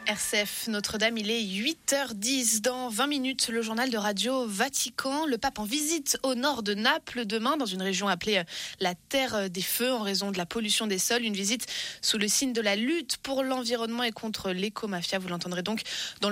RCF Notre-Dame, il est 8h10. Dans 20 minutes, le journal de Radio Vatican. Le pape en visite au nord de Naples demain, dans une région appelée la Terre des Feux, en raison de la pollution des sols. Une visite sous le signe de la lutte pour l'environnement et contre l'écomafia. Vous l'entendrez donc dans le